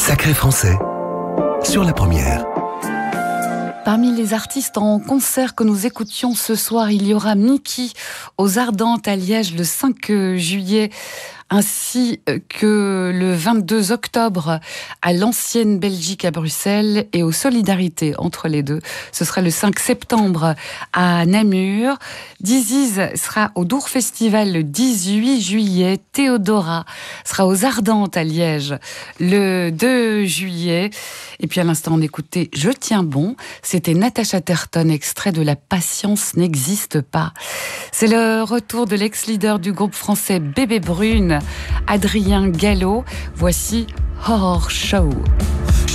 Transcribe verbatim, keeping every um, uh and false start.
Sacré Français, sur la première. Parmi les artistes en concert que nous écoutions ce soir, il y aura Mickey aux Ardentes à Liège le cinq juillet, ainsi que le vingt-deux octobre à l'Ancienne Belgique à Bruxelles et aux Solidarités entre les deux. Ce sera le cinq septembre à Namur. Diziz sera au Dour Festival le dix-huit juillet. Théodora sera aux Ardentes à Liège le deux juillet. Et puis à l'instant, on écoutait Je tiens bon. C'était Natacha Terton, extrait de La patience n'existe pas. C'est le retour de l'ex-leader du groupe français Bébé Brune, Adrien Gallo. Voici Horror Show.